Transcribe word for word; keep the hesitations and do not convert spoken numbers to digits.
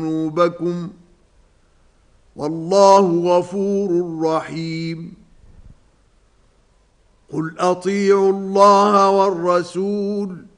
ذنوبكم والله غفور رحيم. قل أطيعوا الله والرسول